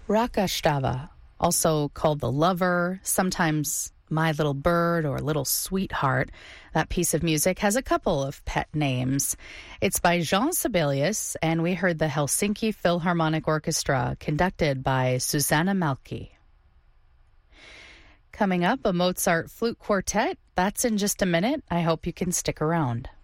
Rakashtava, also called the lover, sometimes my little bird or little sweetheart. That piece of music has a couple of pet names. It's by Jean Sibelius, and we heard the Helsinki Philharmonic Orchestra, conducted by Susanna Malki. Coming up, a Mozart flute quartet. That's in just a minute. I hope you can stick around.